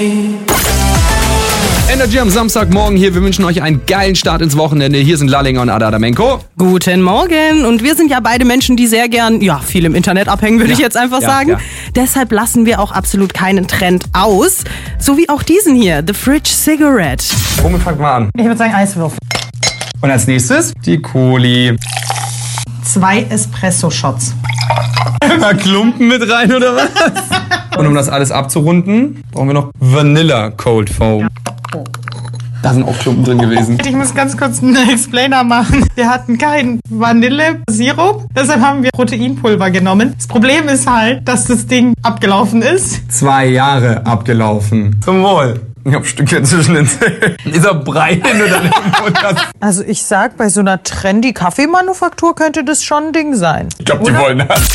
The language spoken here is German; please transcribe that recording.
Energy am Samstagmorgen hier. Wir wünschen euch einen geilen Start ins Wochenende. Hier sind Lallinger und Ada Adamenko. Guten Morgen. Und wir sind ja beide Menschen, die sehr gern, viel im Internet abhängen, würde ich jetzt einfach sagen. Ja. Deshalb lassen wir auch absolut keinen Trend aus. So wie auch diesen hier, The Fridge Cigarette. Womit fangt man an? Ich würde sagen Eiswürfel. Und als nächstes die Coli. 2 Espresso-Shots. Immer Klumpen mit rein, oder was? Und um das alles abzurunden, brauchen wir noch Vanilla Cold Foam. Da sind auch Klumpen drin gewesen. Ich muss ganz kurz einen Explainer machen. Wir hatten keinen Vanillesirup, deshalb haben wir Proteinpulver genommen. Das Problem ist halt, dass das Ding abgelaufen ist. 2 Jahre abgelaufen. Zum Wohl. Ich hab ein Stückchen zwischen den Zähnen. Dieser Brei hin oder nicht? Also ich sag, bei so einer trendy Kaffeemanufaktur könnte das schon ein Ding sein. Ich glaube, die wollen das.